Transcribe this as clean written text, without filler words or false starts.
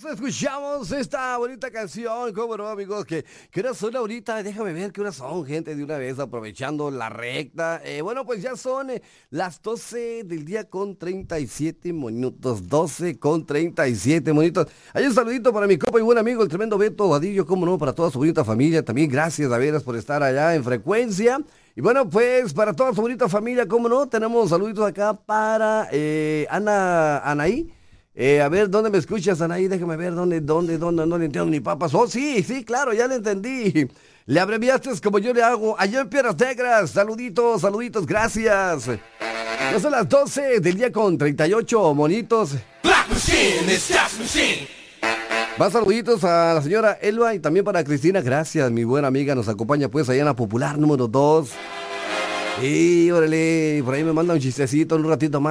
Escuchamos esta bonita canción, cómo no, amigos, que horas son ahorita, déjame ver qué horas son, gente, de una vez, aprovechando la recta. Bueno, pues ya son las 12 del día con 37 minutos, 12 con 37 minutos. Hay un saludito para mi copa y buen amigo, el tremendo Beto Vadillo, cómo no, para toda su bonita familia, también gracias a veras por estar allá en frecuencia. Y bueno, pues para toda su bonita familia, cómo no, tenemos saluditos acá para Anaí. A ver, ¿dónde me escuchas, Anaí? Déjame ver, ¿dónde, no le entiendo ni papas. Oh, sí, claro, ya le entendí. Le abreviaste como yo le hago allá en Piedras Negras. Saluditos, gracias. Ya son las 12 del día con 38 monitos. Black Machine, it's Gas Machine. Más saluditos a la señora Elba y también para Cristina. Gracias, mi buena amiga. Nos acompaña pues allá en la Popular número 2. Y órale, por ahí me manda un chistecito en un ratito más.